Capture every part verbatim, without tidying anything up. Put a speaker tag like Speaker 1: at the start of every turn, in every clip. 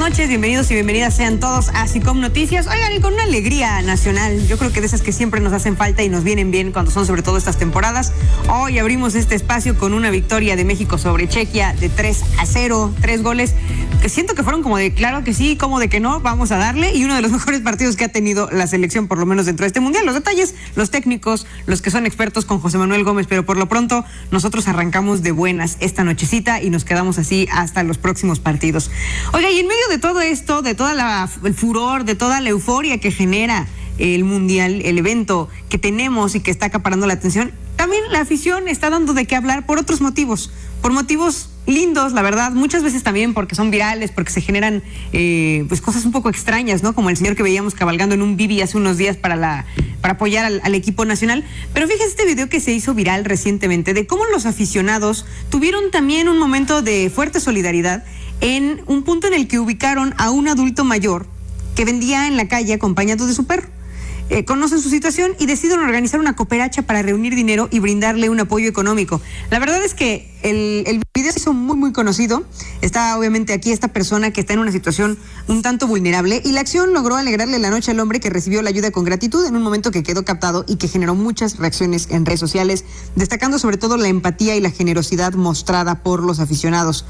Speaker 1: noches, bienvenidos y bienvenidas sean todos a Asicom Noticias. Oigan, y con una alegría nacional, yo creo que de esas que siempre nos hacen falta y nos vienen bien cuando son sobre todo estas temporadas. Hoy abrimos este espacio con una victoria de México sobre Chequia de tres a cero, tres goles que siento que fueron como de claro que sí, como de que no, vamos a darle, y uno de los mejores partidos que ha tenido la selección, por lo menos dentro de este mundial. Los detalles, los técnicos, los que son expertos con José Manuel Gómez, pero por lo pronto nosotros arrancamos de buenas esta nochecita y nos quedamos así hasta los próximos partidos. Oiga, y en medio de todo esto, de toda la el furor, de toda la euforia que genera el mundial, el evento que tenemos y que está acaparando la atención, también la afición está dando de qué hablar por otros motivos, por motivos lindos, la verdad, muchas veces también porque son virales, porque se generan eh, pues cosas un poco extrañas, ¿no? Como el señor que veíamos cabalgando en un Bibi hace unos días para la para apoyar al, al equipo nacional. Pero fíjese este video que se hizo viral recientemente de cómo los aficionados tuvieron también un momento de fuerte solidaridad en un punto en el que ubicaron a un adulto mayor que vendía en la calle acompañado de su perro. Eh, conocen su situación y deciden organizar una cooperacha para reunir dinero y brindarle un apoyo económico. La verdad es que el, el video se hizo muy muy conocido. Está obviamente aquí esta persona que está en una situación un tanto vulnerable, y la acción logró alegrarle la noche al hombre, que recibió la ayuda con gratitud en un momento que quedó captado y que generó muchas reacciones en redes sociales, destacando sobre todo la empatía y la generosidad mostrada por los aficionados.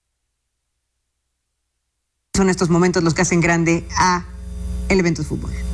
Speaker 1: Son estos momentos los que hacen grande a el evento de fútbol.